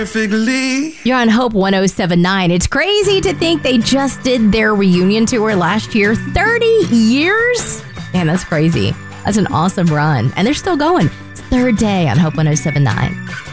You're on Hope 1079. It's crazy to think they just did their reunion tour last year. 30 years? Man, that's crazy. That's an awesome run. And they're still going. It's third day on Hope 1079.